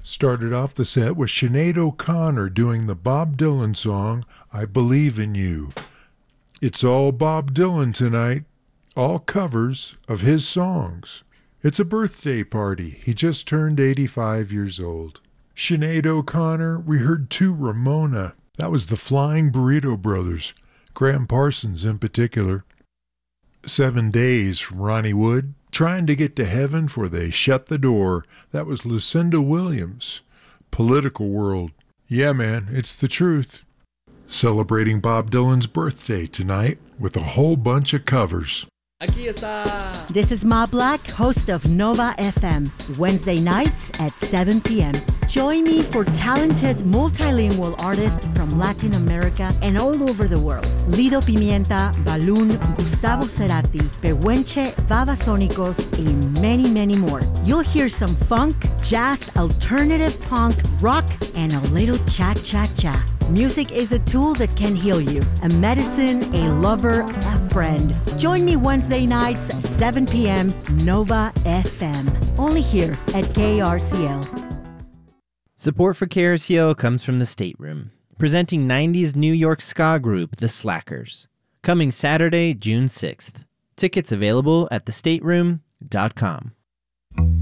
Started off the set with Sinead O'Connor doing the Bob Dylan song, I Believe in You. It's all Bob Dylan tonight, all covers of his songs. It's a birthday party. He just turned 85 years old. Sinead O'Connor, we heard To Ramona. That was the Flying Burrito Brothers, Graham Parsons in particular. 7 Days from Ronnie Wood. Trying to Get to Heaven for They Shut the Door. That was Lucinda Williams. Political World. Yeah, man, it's the truth. Celebrating Bob Dylan's birthday tonight with a whole bunch of covers. This is Ma Black, host of Nova FM, Wednesday nights at 7 p.m. Join me for talented multilingual artists from Latin America and all over the world. Lido Pimienta, Balloon, Gustavo Cerati, Pehuenche, Babasónicos, and many, many more. You'll hear some funk, jazz, alternative punk, rock, and a little cha-cha-cha. Music is a tool that can heal you, a medicine, a lover, a friend. Join me Wednesday nights, 7 p.m., Nova FM. Only here at KRCL. Support for KRCL comes from the Stateroom, presenting 90s New York ska group The Slackers. Coming Saturday, June 6th. Tickets available at thestateroom.com.